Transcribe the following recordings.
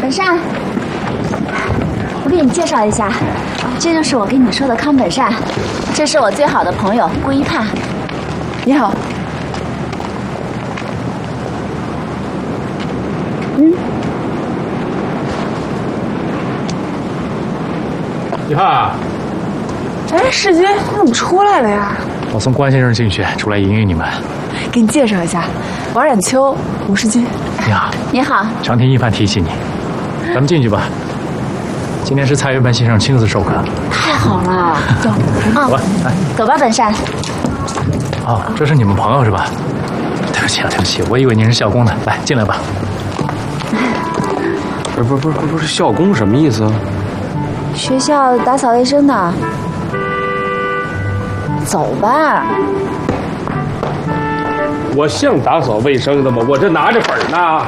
本善，我给你介绍一下，这就是我跟你说的康本善，这是我最好的朋友顾一帕。 你好。 一帕， 哎，世军，你怎么出来了呀？ 我送关先生进去，出来迎迎你们。 给你介绍一下，王冉秋，吴世军。 你好。 你好。 常听一帆提起你，咱们进去吧。今天是蔡月班先生亲自授课。 太好了，走， 走吧，来， 走吧，本善。 哦，这是你们朋友是吧？对不起啊，对不起，我以为您是校工呢。来，进来吧。 不是校工什么意思啊？ 学校打扫卫生的。走吧。 我像打扫卫生的吗？我这拿着本呢。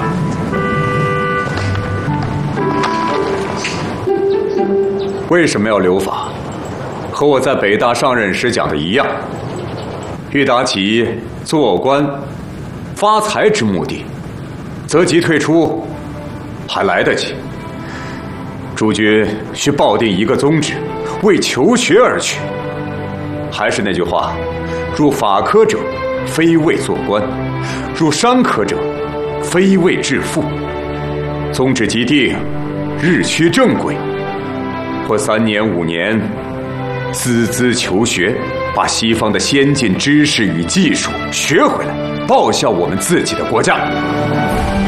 为什么要留法？和我在北大上任时讲的一样，欲达其做官发财之目的，择吉退出还来得及。诸君需抱定一个宗旨，为求学而去。还是那句话，入法科者非为做官，入商科者非为致富。宗旨既定，日趋正轨，或3年5年，孜孜求学，把西方的先进知识与技术学回来，报效我们自己的国家。